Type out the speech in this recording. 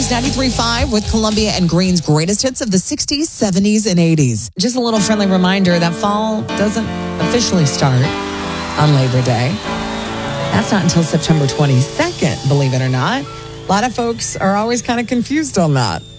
News 93.5 with Columbia and Green's greatest hits of the 60s, 70s, and 80s. Just a little friendly reminder that fall doesn't officially start on Labor Day. That's not until September 22nd, believe it or not. A lot of folks are always kind of confused on that.